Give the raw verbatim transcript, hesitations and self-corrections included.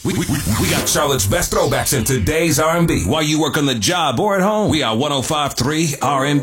We, we, we got Charlotte's best throwbacks in today's R and B. While you work on the job or at home, we are one oh five point three R and B.